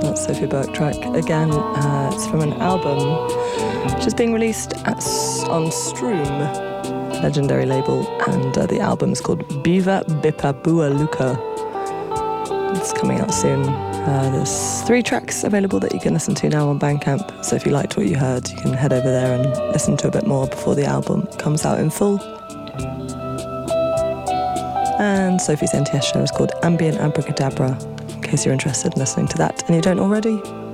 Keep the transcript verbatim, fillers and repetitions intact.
That's Sophie Burke track. Again, uh, it's from an album which is being released at, on Stroom, legendary label, and uh, the album is called Biva Bipa Bua Luka. It's coming out soon. Uh, there's three tracks available that you can listen to now on Bandcamp, so if you liked what you heard, you can head over there and listen to a bit more before the album comes out in full. And Sophie's N T S show is called Ambient Abracadabra, in case you're interested in listening to that and you don't already.